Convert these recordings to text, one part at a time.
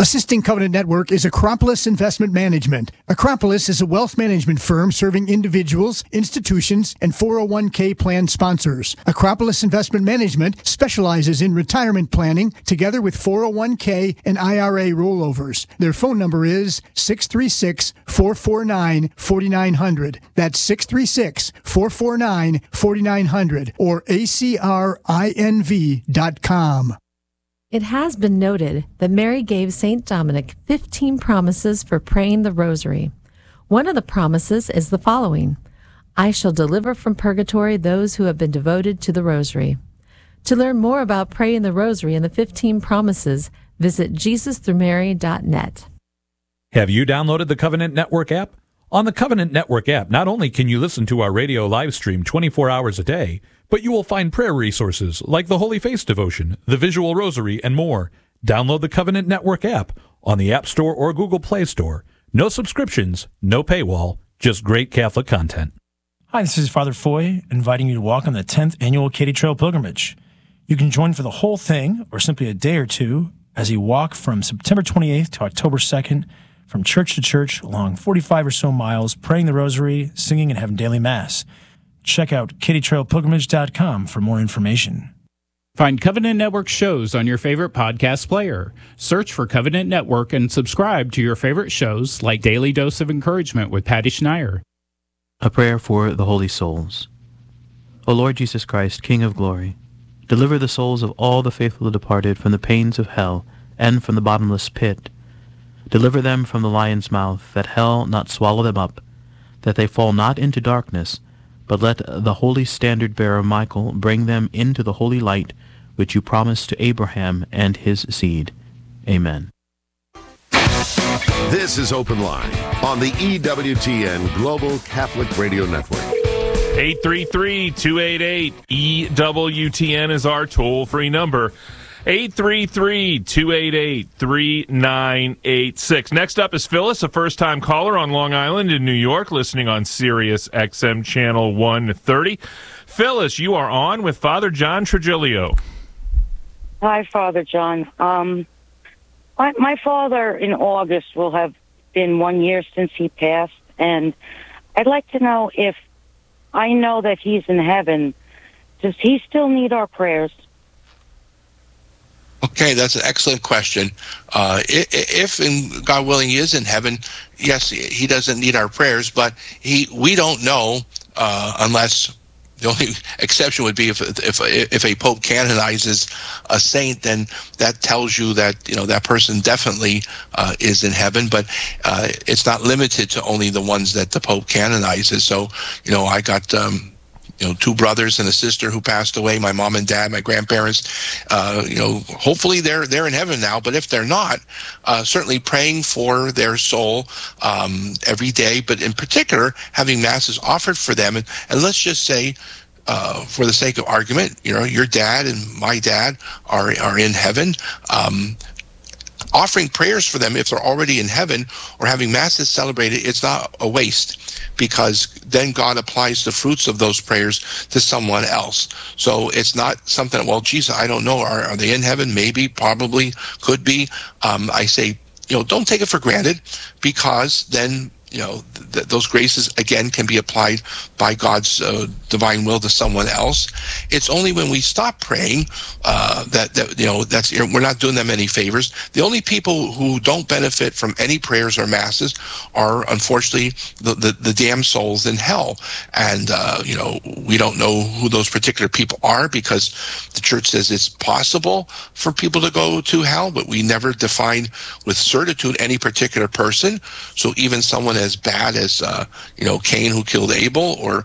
Assisting Covenant Network is Acropolis Investment Management. Acropolis is a wealth management firm serving individuals, institutions, and 401k plan sponsors. Acropolis Investment Management specializes in retirement planning together with 401k and IRA rollovers. Their phone number is 636-449-4900. That's 636-449-4900 or acrinv.com. It has been noted that Mary gave St. Dominic 15 promises for praying the rosary. One of the promises is the following: I shall deliver from purgatory those who have been devoted to the rosary. To learn more about praying the rosary and the 15 promises, visit JesusThroughMary.net. Have you downloaded the Covenant Network app? On the Covenant Network app, not only can you listen to our radio live stream 24 hours a day, but you will find prayer resources like the Holy Face Devotion, the Visual Rosary, and more. Download the Covenant Network app on the App Store or Google Play Store. No subscriptions, no paywall, just great Catholic content. Hi, this is Father Foy, inviting you to walk on the 10th Annual Katy Trail Pilgrimage. You can join for the whole thing, or simply a day or two, as you walk from September 28th to October 2nd, from church to church, along 45 or so miles, praying the rosary, singing, and having daily Mass. Check out KatyTrailPilgrimage.com for more information. Find Covenant Network shows on your favorite podcast player. Search for Covenant Network and subscribe to your favorite shows like Daily Dose of Encouragement with Patty Schneier. A prayer for the holy souls. O Lord Jesus Christ, King of glory, deliver the souls of all the faithful departed from the pains of hell and from the bottomless pit. Deliver them from the lion's mouth, that hell not swallow them up, that they fall not into darkness, but let the holy standard-bearer Michael bring them into the holy light, which you promised to Abraham and his seed. Amen. This is Open Line on the EWTN Global Catholic Radio Network. 833-288-EWTN is our toll-free number. 833-288-3986. Next up is Phyllis, a first-time caller on Long Island in New York, listening on Sirius XM Channel 130. Phyllis, you are on with Father John Trigilio. Hi, Father John. My father in August will have been 1 year since he passed, and I'd like to know if I know that he's in heaven, does he still need our prayers? Okay, that's an excellent question. If, and God willing, he is in heaven, yes, he doesn't need our prayers, but we don't know unless the only exception would be if a pope canonizes a saint, then that tells you that that person definitely is in heaven. But it's not limited to only the ones that the pope canonizes. So I got two brothers and a sister who passed away, my mom and dad, my grandparents. Hopefully they're in heaven now, but if they're not, certainly praying for their soul every day, but in particular having masses offered for them. And let's just say, for the sake of argument, your dad and my dad are in heaven. Offering prayers for them if they're already in heaven or having masses celebrated, it's not a waste, because then God applies the fruits of those prayers to someone else. So it's not something, well, Jesus, I don't know, are they in heaven? Maybe, probably, could be. I say, don't take it for granted, because then those graces again can be applied by God's divine will to someone else. It's only when we stop praying that's we're not doing them any favors. The only people who don't benefit from any prayers or masses are, unfortunately, the damned souls in hell. And we don't know who those particular people are, because the Church says it's possible for people to go to hell, but we never define with certitude any particular person. So even someone as bad as Cain, who killed Abel, or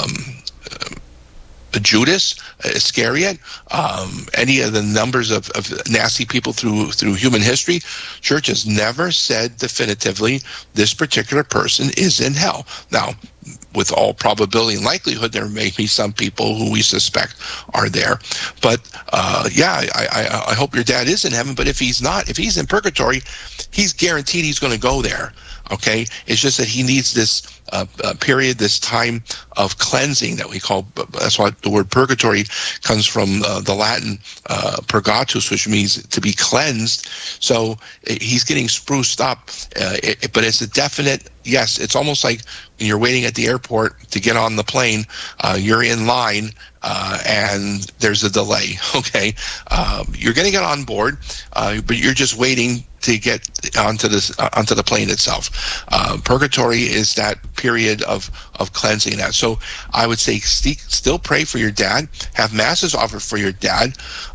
Judas Iscariot, any of the numbers of nasty people through human history, Church has never said definitively this particular person is in hell. Now, with all probability and likelihood, there may be some people who we suspect are there. But I hope your dad is in heaven. But if he's not, if he's in purgatory, he's guaranteed he's going to go there. Okay, it's just that he needs this period, this time of cleansing that we call. That's why the word purgatory comes from the Latin purgatus, which means to be cleansed. So he's getting spruced up, but it's a definite yes. It's almost like when you're waiting at the airport to get on the plane. You're in line. And there's a delay. Okay, you're going to get on board, but you're just waiting to get onto the plane itself. Purgatory is that period of cleansing that. So I would say still pray for your dad, have masses offered for your dad,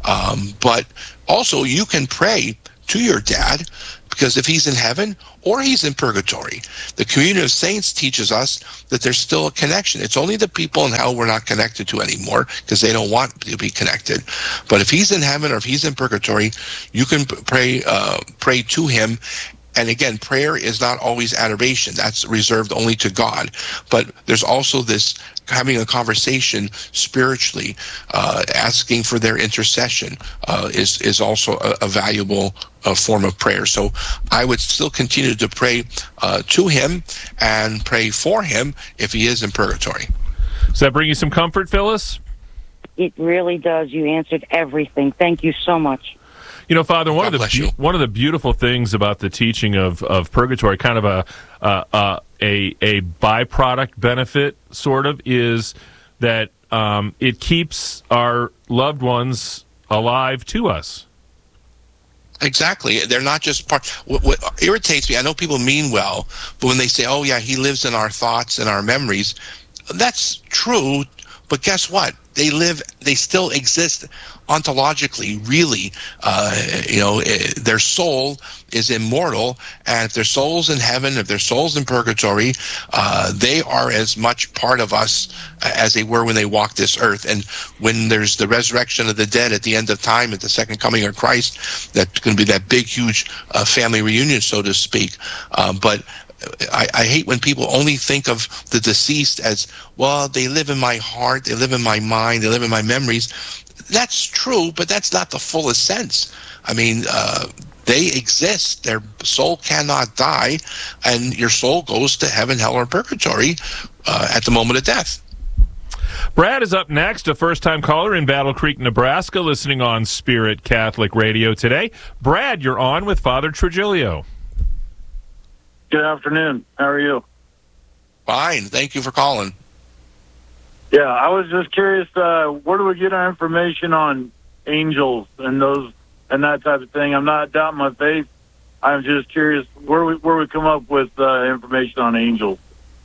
but also you can pray to your dad, because if he's in heaven or he's in purgatory, the communion of saints teaches us that there's still a connection. It's only the people in hell we're not connected to anymore because they don't want to be connected. But if he's in heaven or if he's in purgatory, you can pray to him. And again, prayer is not always adoration. That's reserved only to God. But there's also this having a conversation spiritually, asking for their intercession is also a valuable form of prayer. So I would still continue to pray to him and pray for him if he is in purgatory. Does that bring you some comfort, Phyllis? It really does. You answered everything. Thank you so much. You know, Father, one of the beautiful things about the teaching of purgatory, kind of a byproduct benefit, sort of, is that it keeps our loved ones alive to us. Exactly. They're not just part. What irritates me, I know people mean well, but when they say, "Oh yeah, he lives in our thoughts and our memories," that's true. But guess what? They still exist ontologically, really. Their soul is immortal, and if their soul's in heaven, if their soul's in purgatory, they are as much part of us as they were when they walked this earth. And when there's the resurrection of the dead at the end of time, at the second coming of Christ, that's going to be that big, huge family reunion, so to speak. But I hate when people only think of the deceased as, well, they live in my heart, they live in my mind, they live in my memories. That's true, but that's not the fullest sense. I mean, they exist. Their soul cannot die, and your soul goes to heaven, hell, or purgatory at the moment of death. Brad is up next, a first-time caller in Battle Creek, Nebraska, listening on Spirit Catholic Radio today. Brad, you're on with Father Trujillo. Good afternoon. How are you? Fine. Thank you for calling. Yeah, I was just curious, where do we get our information on angels and that type of thing? I'm not doubting my faith. I'm just curious where we come up with information on angels.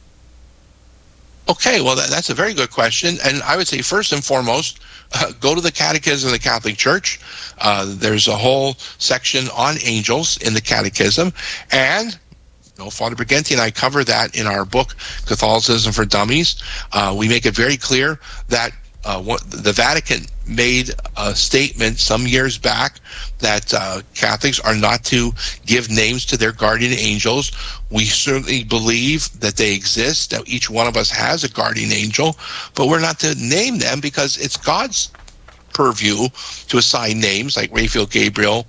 Okay, well, that's a very good question. And I would say first and foremost, go to the Catechism of the Catholic Church. There's a whole section on angels in the Catechism. And Father Briganti and I cover that in our book, Catholicism for Dummies. We make it very clear that the Vatican made a statement some years back that Catholics are not to give names to their guardian angels. We certainly believe that they exist, that each one of us has a guardian angel, but we're not to name them because it's God's purview to assign names like Raphael, Gabriel,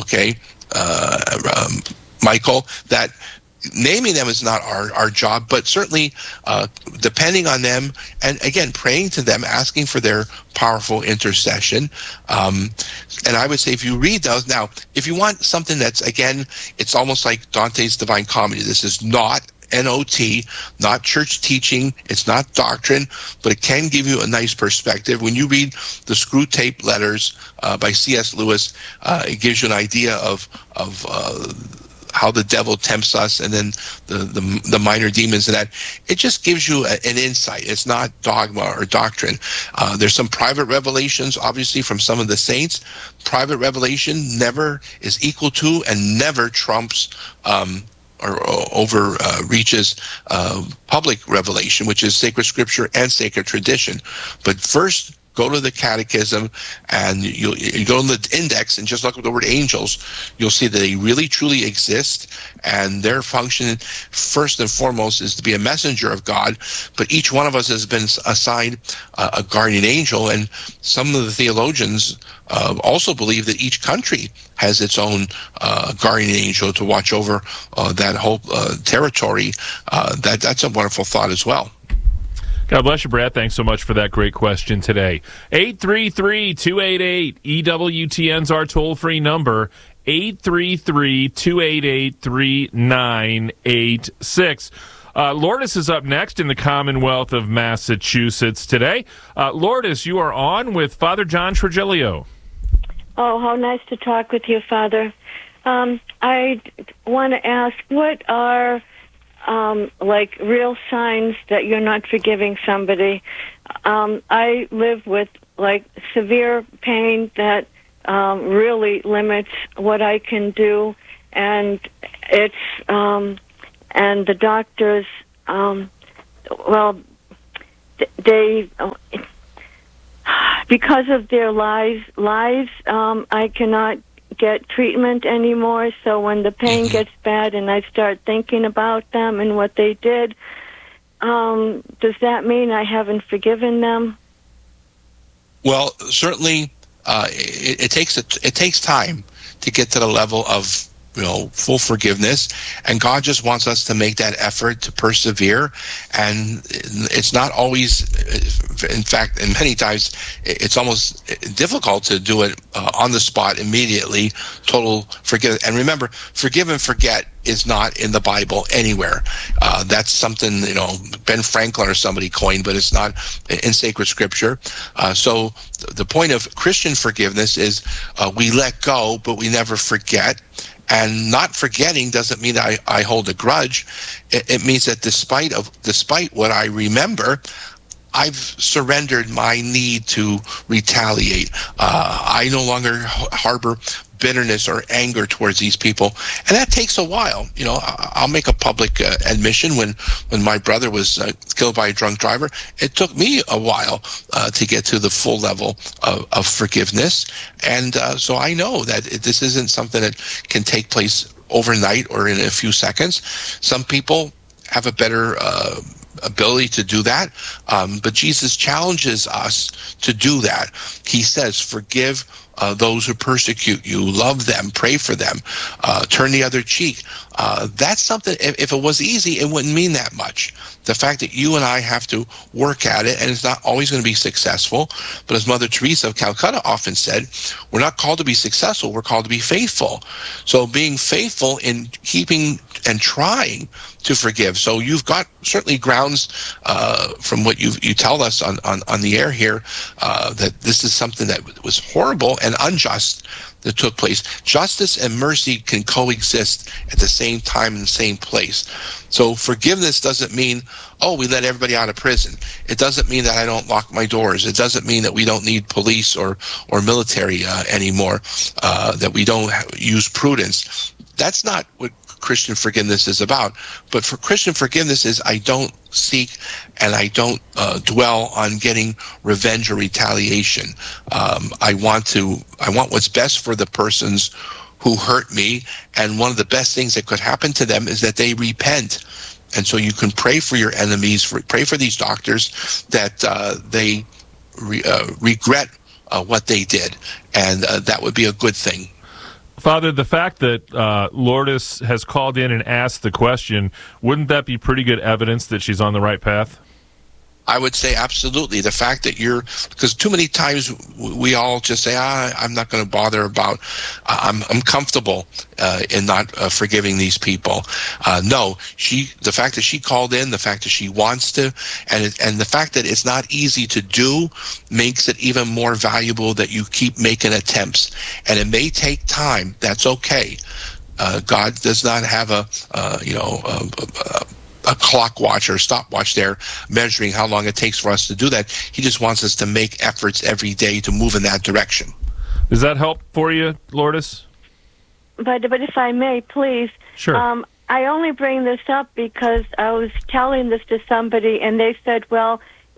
Michael, that naming them is not our job, but certainly depending on them, and again, praying to them, asking for their powerful intercession. And I would say if you read those, now, if you want something that's, again, it's almost like Dante's Divine Comedy. This is not NOT, not church teaching, it's not doctrine, but it can give you a nice perspective. When you read the Screw Tape Letters by C.S. Lewis, it gives you an idea of how the devil tempts us, and then the minor demons, and that it just gives you an insight. It's not dogma or doctrine. There's some private revelations, obviously, from some of the saints. Private revelation never is equal to and never trumps or overreaches public revelation, which is sacred scripture and sacred tradition. But first, go to the Catechism and you go in the index and just look at the word angels. You'll see that they really truly exist, and their function first and foremost is to be a messenger of God. But each one of us has been assigned a guardian angel, and some of the theologians also believe that each country has its own guardian angel to watch over that whole territory. That's a wonderful thought as well. God bless you, Brad. Thanks so much for that great question today. 833-288-EWTN's our toll-free number, 833-288-3986. Lourdes is up next in the Commonwealth of Massachusetts today. Lourdes, you are on with Father John Trigilio. Oh, how nice to talk with you, Father. I want to ask, what are like real signs that you're not forgiving somebody? I live with like severe pain that really limits what I can do, and it's and the doctors, they because of their lies, I cannot get treatment anymore. So when the pain gets bad and I start thinking about them and what they did, does that mean I haven't forgiven them? Well, certainly, it takes time to get to the level of full forgiveness, and God just wants us to make that effort to persevere. And it's not always, in fact, and many times, it's almost difficult to do it on the spot immediately. Total forgiveness. And remember, forgive and forget is not in the Bible anywhere. That's something Ben Franklin or somebody coined, but it's not in sacred scripture. So the point of Christian forgiveness is we let go, but we never forget. And not forgetting doesn't mean I hold a grudge. It means that despite what I remember, I've surrendered my need to retaliate. I no longer harbor bitterness or anger towards these people, and that takes a while. I'll make a public admission. When my brother was killed by a drunk driver, it took me a while to get to the full level of forgiveness, and so I know that this isn't something that can take place overnight or in a few seconds. Some people have a better ability to do that, but Jesus challenges us to do that. He says, forgive those who persecute you, love them, pray for them, turn the other cheek. That's something, if it was easy, it wouldn't mean that much. The fact that you and I have to work at it, and it's not always going to be successful, but as Mother Teresa of Calcutta often said, we're not called to be successful, we're called to be faithful. So being faithful in keeping and trying to forgive. So you've got certainly grounds from what you tell us on the air here that this is something that was horrible and unjust that took place. Justice and mercy can coexist at the same time in the same place. So forgiveness doesn't mean, we let everybody out of prison. It doesn't mean that I don't lock my doors. It doesn't mean that we don't need police or military anymore, that we don't use prudence. That's not what Christian forgiveness is about. But for Christian forgiveness is I don't seek and I don't dwell on getting revenge or retaliation. I want what's best for the persons who hurt me, and one of the best things that could happen to them is that they repent. And so you can pray for your enemies, pray for these doctors that they regret what they did, and that would be a good thing. Father, the fact that Lourdes has called in and asked the question, wouldn't that be pretty good evidence that she's on the right path? I would say absolutely. The fact that because too many times we all just say, I'm not going to bother about, I'm comfortable in not forgiving these people. No, the fact that she called in, the fact that she wants to, and the fact that it's not easy to do makes it even more valuable that you keep making attempts. And it may take time. That's okay. God does not have a clock watch or stopwatch there measuring how long it takes for us to do that. He just wants us to make efforts every day to move in that direction. Does that help for you, Lourdes? But if I may, please. Sure. I only bring this up because I was telling this to somebody, and they said, well,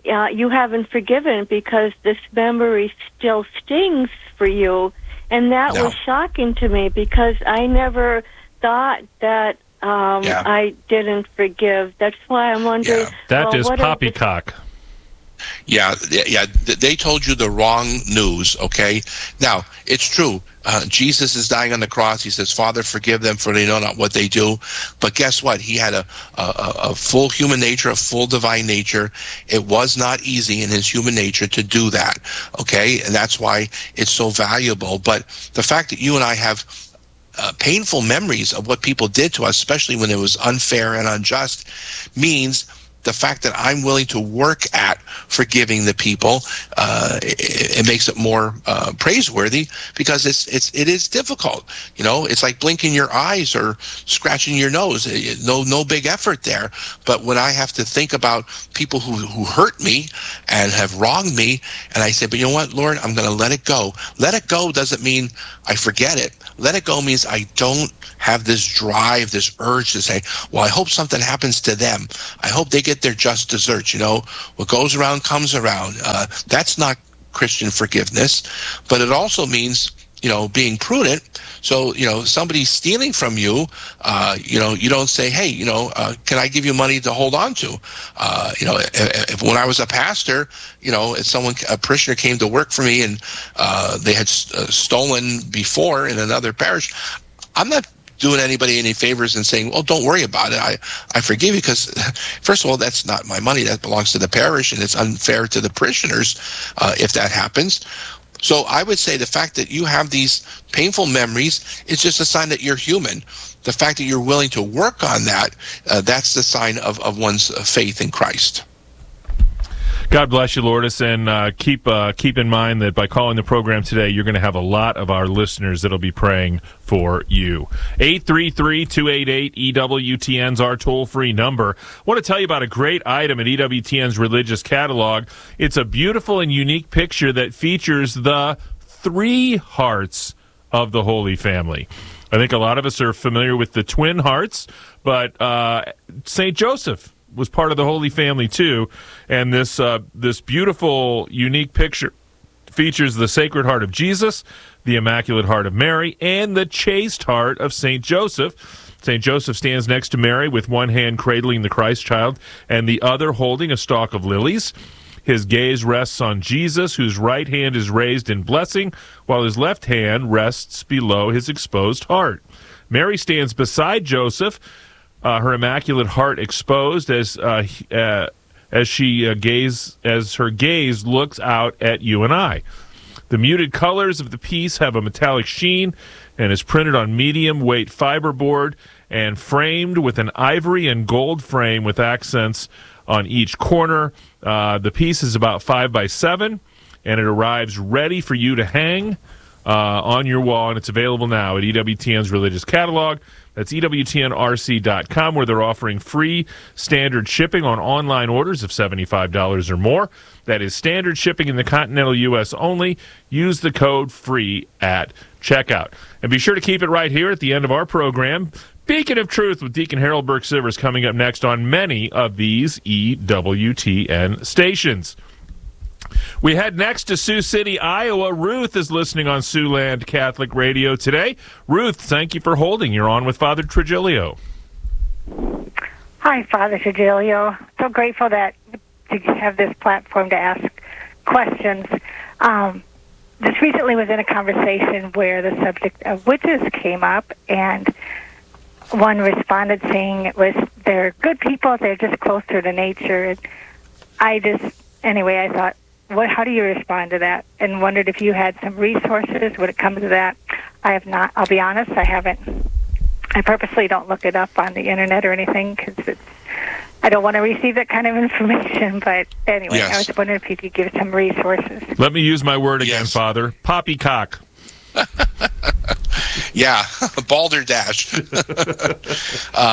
you haven't forgiven because this memory still stings for you. And that was shocking to me because I never thought that I didn't forgive. That's why I'm wondering. That is poppycock. Yeah, they told you the wrong news, okay? Now, it's true. Jesus is dying on the cross. He says, Father, forgive them, for they know not what they do. But guess what? He had a full human nature, a full divine nature. It was not easy in his human nature to do that, okay? And that's why it's so valuable. But the fact that you and I have painful memories of what people did to us, especially when it was unfair and unjust, means the fact that I'm willing to work at forgiving the people, it makes it more praiseworthy, because it is difficult. You know, it's like blinking your eyes or scratching your nose. No big effort there. But when I have to think about people who hurt me and have wronged me, and I say, but you know what, Lord, I'm going to let it go. Let it go doesn't mean I forget it. Let it go means I don't have this drive, this urge to say, well, I hope something happens to them. I hope they get their just desserts. You know, what goes around comes around. That's not Christian forgiveness. But it also means, you know, being prudent. So, you know, somebody's stealing from you, you know, you don't say, hey, you know, can I give you money to hold on to? You know, if when I was a pastor, you know, if a parishioner came to work for me and they had stolen before in another parish, I'm not doing anybody any favors and saying, well, don't worry about it. I forgive you, because, first of all, that's not my money. That belongs to the parish, and it's unfair to the parishioners if that happens. So I would say the fact that you have these painful memories is just a sign that you're human. The fact that you're willing to work on that, that's the sign of one's faith in Christ. God bless you, Lourdes, and keep in mind that by calling the program today, you're going to have a lot of our listeners that'll be praying for you. 833-288-EWTN's our toll-free number. I want to tell you about a great item at EWTN's religious catalog. It's a beautiful and unique picture that features the 3 hearts of the Holy Family. I think a lot of us are familiar with the twin hearts, but St. Joseph was part of the Holy Family too, and this beautiful, unique picture features the Sacred Heart of Jesus, the Immaculate Heart of Mary, and the chaste heart of St. Joseph. St. Joseph stands next to Mary with one hand cradling the Christ child and the other holding a stalk of lilies. His gaze rests on Jesus, whose right hand is raised in blessing, while his left hand rests below his exposed heart. Mary stands beside Joseph, her immaculate heart exposed as her gaze looks out at you and I. The muted colors of the piece have a metallic sheen and is printed on medium weight fiberboard and framed with an ivory and gold frame with accents on each corner. The piece is about 5 by 7, and it arrives ready for you to hang on your wall, and it's available now at EWTN's religious catalog. That's EWTNRC.com, where they're offering free standard shipping on online orders of $75 or more. That is standard shipping in the continental U.S. only. Use the code FREE at checkout. And be sure to keep it right here at the end of our program. Beacon of Truth with Deacon Harold Burke-Sivers coming up next on many of these EWTN stations. We head next to Sioux City, Iowa. Ruth is listening on Siouxland Catholic Radio today. Ruth, thank you for holding. You're on with Father Trigilio. Hi, Father Trigilio. So grateful to have this platform to ask questions. This recently was in a conversation where the subject of witches came up, and one responded saying they're good people, they're just closer to nature. I thought, how do you respond to that? And wondered if you had some resources when it comes to that. I have not. I'll be honest, I haven't. I purposely don't look it up on the internet or anything because I don't want to receive that kind of information. But anyway, yes. I was wondering if you could give some resources. Let me use my word again, yes. Father. Poppycock. Yeah, balderdash.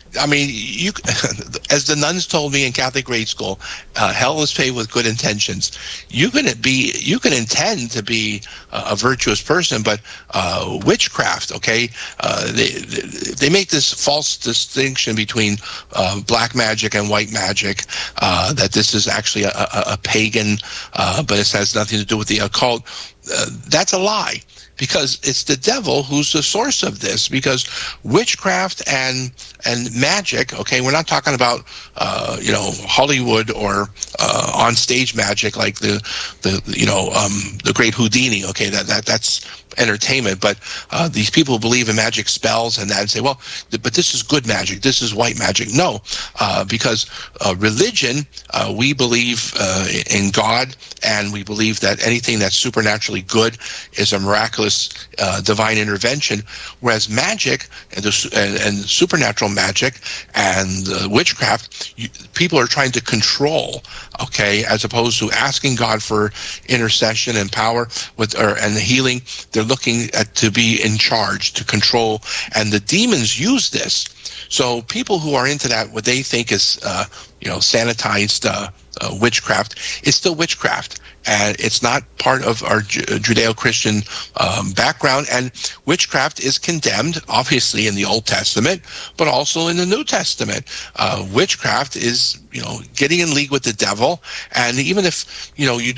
I mean, you, as the nuns told me in Catholic grade school, hell is paved with good intentions. You can intend to be a virtuous person, but witchcraft, okay? They make this false distinction between black magic and white magic, that this is actually a pagan, but it has nothing to do with the occult. That's a lie, because it's the devil who's the source of this. Because witchcraft and magic, okay, we're not talking about Hollywood or on stage magic like the great Houdini. Okay, that's entertainment. But these people who believe in magic spells and that, and say, well, but this is good magic, this is white magic. No, because religion, we believe in God, and we believe that anything that's supernaturally good is a miraculous divine intervention, whereas magic and supernatural magic and witchcraft, people are trying to control, okay, as opposed to asking God for intercession and power and healing. They're looking to be in charge, to control, and the demons use this. So people who are into that, what they think is sanitized witchcraft, is still witchcraft. And it's not part of our Judeo-Christian background. And witchcraft is condemned, obviously, in the Old Testament, but also in the New Testament. Witchcraft is, getting in league with the devil. And even if, you